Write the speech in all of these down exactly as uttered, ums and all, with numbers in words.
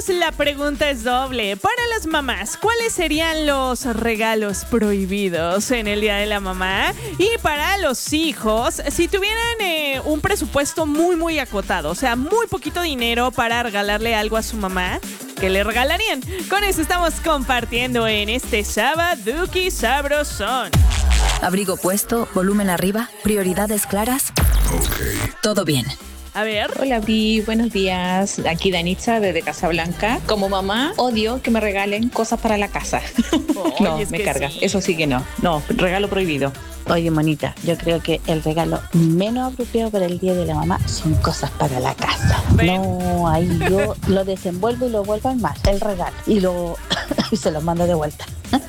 Además, la pregunta es doble. Para las mamás, ¿cuáles serían los regalos prohibidos en el Día de la Mamá? Y para los hijos, si tuvieran eh, un presupuesto muy, muy acotado, o sea, muy poquito dinero para regalarle algo a su mamá, ¿qué le regalarían? Con eso estamos compartiendo en este Sabaduki Sabrosón. Abrigo puesto, volumen arriba, prioridades claras. Okay. Todo bien. A ver. Hola, Bri, buenos días. Aquí Danitza desde Casablanca. Como mamá, odio que me regalen cosas para la casa. Oh, no, es me que carga. sí. Eso sí que no. No, regalo prohibido. Oye, monita, yo creo que el regalo menos apropiado para el Día de la Mamá son cosas para la casa. ¿Ven? No, ahí yo lo desenvuelvo y lo vuelvo al mar, el regalo. Y lo y se lo mando de vuelta.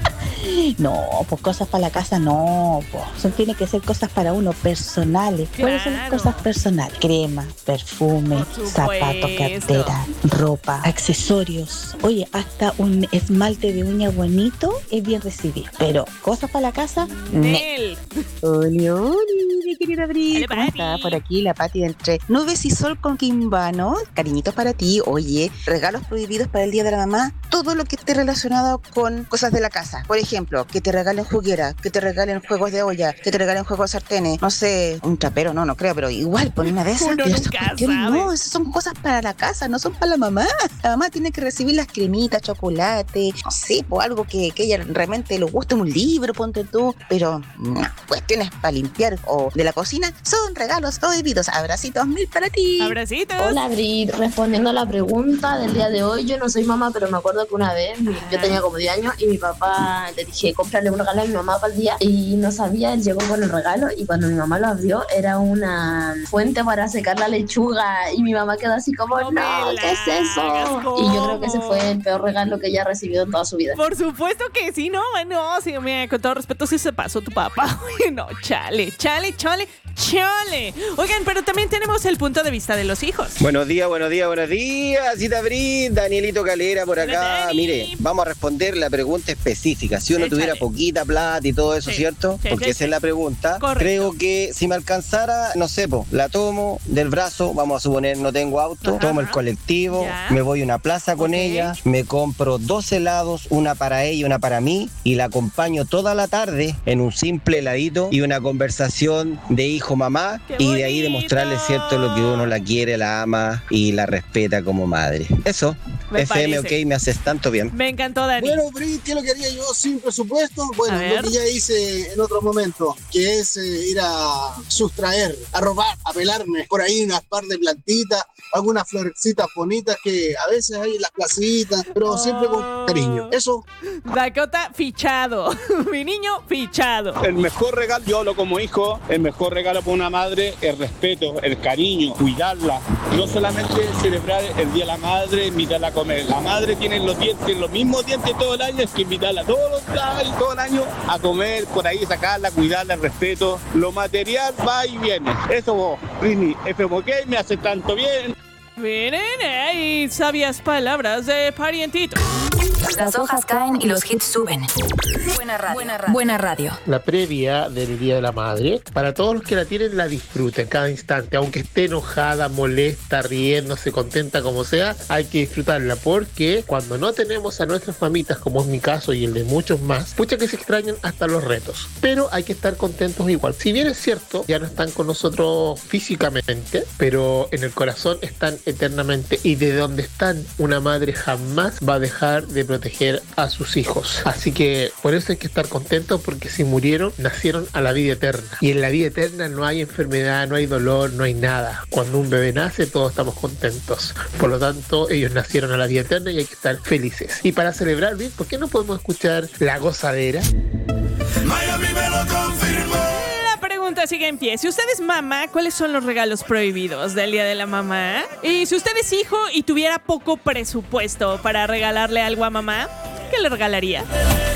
No, pues cosas para la casa no, pues. Son, tiene que ser cosas para uno, personales. ¿Cuáles son las Claro. cosas personales? Crema, perfume, Por zapatos, supuesto. cartera, ropa, accesorios. Oye, hasta un esmalte de uña bonito es bien recibido. Pero cosas para la casa, no. Nel. Oli, oli, mi querida Bri, Hola, ¿cómo Pati. está? Por aquí la Pati de Entre Nubes y Sol con Quimbano. Cariñitos para ti. Oye, regalos prohibidos para el Día de la Mamá. Todo lo que esté relacionado con cosas de la casa. Por ejemplo, que te regalen juguera, que te regalen juegos de olla, que te regalen juegos de sartenes. No sé, un trapero, no, no creo, pero igual, por una de esas. Uno pero esas nunca cuestiones sabe. no, esas son cosas para la casa, no son para la mamá. La mamá tiene que recibir las cremitas, chocolate, no sé, pues algo que, que ella realmente le guste, un libro, ponte tú. Pero no, cuestiones para limpiar o de la cocina son regalos prohibidos. Abracitos mil para ti. Abracitos. Hola, Bri. Respondiendo a la pregunta del día de hoy, yo no soy mamá, pero me acuerdo que una vez mi- yo tenía como diez años y mi papá le dije cómprale un regalo a mi mamá para el día y no sabía, él llegó con el regalo y cuando mi mamá lo abrió era una fuente para secar la lechuga y mi mamá quedó así como, No no, me la ¿qué es eso? hagas, Y yo creo que ese ¿cómo? fue el peor regalo que ella ha recibido en toda su vida. Por supuesto que sí, no, no, sí, mira, con todo respeto, sí se pasó tu papá. Oye, no, chale, chale, chale, chale. Oigan, pero también tenemos el punto de vista de los hijos. Buenos días, buenos días, buenos días, Cita Brit, Danielito Calera por Hola, acá. Dani. Mire, vamos a responder la pregunta específica. Si uno Échale. tuviera poquita plata y todo eso, Sí, ¿cierto? sí, Porque sí, esa sí. es la pregunta. Correcto. Creo que si me alcanzara, no sé, po, la tomo del brazo, vamos a suponer no tengo auto, Ajá, tomo el ajá. colectivo, Ya. me voy a una plaza con Ok. ella, me compro dos helados, una para ella y una para mí, y la acompaño toda la tarde en un simple heladito y una conversación de hijo-mamá, ¡Qué y de ahí bonito! demostrarle, cierto, lo que uno la quiere, la ama y la respeta como madre. Eso, Me F M, parece. ok, me haces tanto bien. Me encantó, Dani. Bueno, Brit, ¿qué es lo que haría yo sin presupuesto? Bueno, A ver. lo que ya hice en otro momento, que es eh, ir a sustraer, a robar, a pelarme por ahí unas par de plantitas, algunas florecitas bonitas que a veces hay en las placitas, pero siempre con cariño. Eso. Dakota, fichado. Mi niño, fichado. El mejor regalo, yo hablo como hijo, el mejor regalo para una madre es respeto, el cariño, cuidarla. No solamente celebrar el Día de la Madre, invitarla a comer. La madre tiene los dientes, los mismos dientes todo el año, es que invitarla todos los días, todo el año a comer, por ahí sacarla, cuidarla, el respeto. Lo material va y viene. Eso vos, Britney, F M K, me hace tanto bien. Miren, ahí sabias palabras de parientito. Las hojas caen y los hits suben. Buena radio. Buena radio. Buena radio. La previa del Día de la Madre, para todos los que la tienen, la disfruten cada instante, aunque esté enojada, molesta, riéndose, contenta, como sea, hay que disfrutarla, porque cuando no tenemos a nuestras mamitas, como es mi caso y el de muchos más, pucha que se extrañan hasta los retos, pero hay que estar contentos igual. Si bien es cierto, ya no están con nosotros físicamente, pero en el corazón están eternamente, y de donde están, una madre jamás va a dejar de proteger a sus hijos. Así que por eso hay que estar contentos, porque si murieron, nacieron a la vida eterna, y en la vida eterna no hay enfermedad, no hay dolor, no hay nada. Cuando un bebé nace, todos estamos contentos. Por lo tanto, ellos nacieron a la vida eterna y hay que estar felices. Y para celebrar bien, ¿por qué no podemos escuchar La Gozadera? Miami me lo confirmó. La pregunta sigue en pie. Si usted es mamá, ¿cuáles son los regalos prohibidos del Día de la Mamá? Y si usted es hijo y tuviera poco presupuesto para regalarle algo a mamá, ¿qué le regalaría?